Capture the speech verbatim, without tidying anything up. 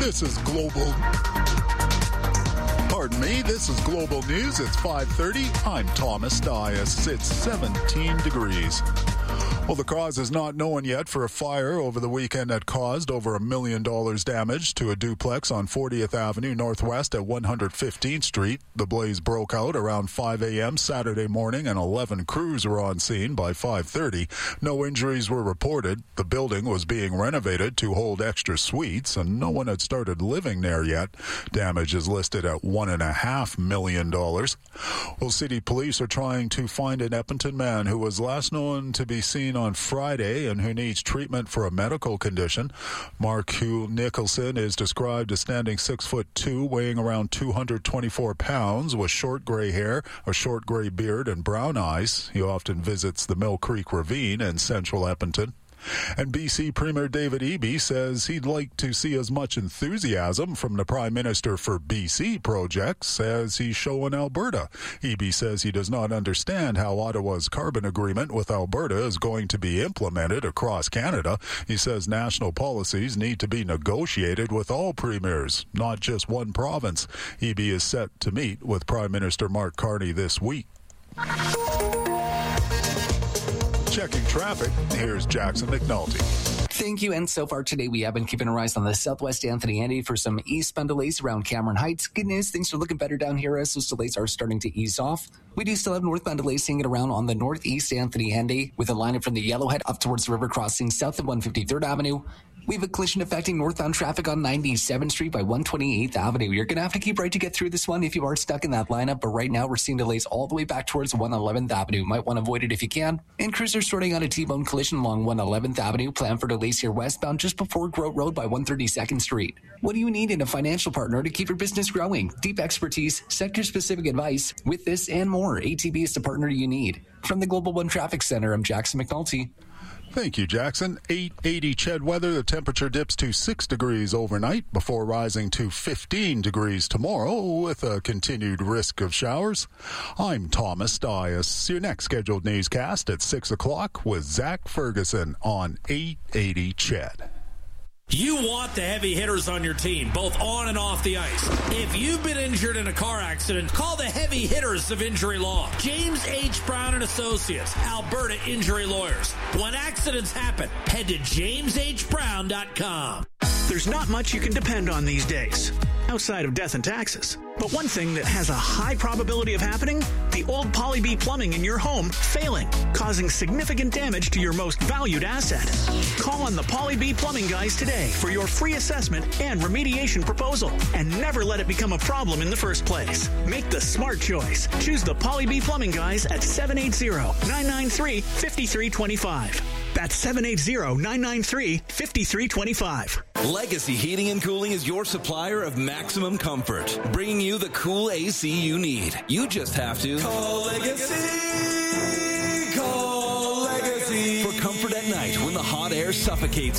This is Global... Pardon me, this is Global News. It's five thirty. I'm Thomas Dias. It's seventeen degrees. Well, the cause is not known yet for a fire over the weekend that caused over a million dollars damage to a duplex on fortieth Avenue Northwest at one hundred fifteenth Street. The blaze broke out around five a.m. Saturday morning, and eleven crews were on scene by five thirty. No injuries were reported. The building was being renovated to hold extra suites, and no one had started living there yet. Damage is listed at one and a half million dollars. Well, city police are trying to find an Edmonton man who was last known to be seen on Friday and who needs treatment for a medical condition. Mark Hugh Nicholson is described as standing six foot two, weighing around two hundred twenty-four pounds, with short gray hair, a short gray beard, and brown eyes. He often visits the Mill Creek Ravine in central Edmonton. And B C Premier David Eby says he'd like to see as much enthusiasm from the Prime Minister for B C projects as he's showing Alberta. Eby says he does not understand how Ottawa's carbon agreement with Alberta is going to be implemented across Canada. He says national policies need to be negotiated with all premiers, not just one province. Eby is set to meet with Prime Minister Mark Carney this week. Checking traffic, here's Jackson McNulty. Thank you. And so far today, we have been keeping our eyes on the Southwest Anthony Henday for some eastbound delays around Cameron Heights. Good news, things are looking better down here as those delays are starting to ease off. We do still have northbound delays hanging around on the Northeast Anthony Henday with a lineup from the Yellowhead up towards the river crossing south of one hundred fifty-third Avenue. We have a collision affecting northbound traffic on ninety-seventh Street by one hundred twenty-eighth Avenue. You're going to have to keep right to get through this one if you are stuck in that lineup, but right now we're seeing delays all the way back towards one hundred eleventh Avenue. Might want to avoid it if you can. And crews are sorting out a T-bone collision along one hundred eleventh Avenue. Plan for delays here westbound just before Grote Road by one hundred thirty-second Street. What do you need in a financial partner to keep your business growing? Deep expertise, sector-specific advice. With this and more, A T B is the partner you need. From the Global One Traffic Center, I'm Jackson McNulty. Thank you, Jackson. eight eighty C H E D weather. The temperature dips to six degrees overnight before rising to fifteen degrees tomorrow with a continued risk of showers. I'm Thomas Dias. Your next scheduled newscast at six o'clock with Zach Ferguson on eight eighty C H E D. You want the heavy hitters on your team, both on and off the ice. If you've been injured in a car accident, call the heavy hitters of Injury Law. James H. Brown and Associates, Alberta Injury Lawyers. When accidents happen, head to james h brown dot com. There's not much you can depend on these days, outside of death and taxes. But one thing that has a high probability of happening, the old Poly B plumbing in your home failing, causing significant damage to your most valued asset. Call on the Poly B plumbing guys today for your free assessment and remediation proposal, and never let it become a problem in the first place. Make the smart choice. Choose the Poly B plumbing guys at seven eight zero, nine nine three, five three two five. That's seven eight zero, nine nine three, five three two five. Legacy Heating and Cooling is your supplier of maximum comfort, bringing you the cool A C you need. You just have to call Legacy. Call Legacy. For comfort at night when the hot air suffocates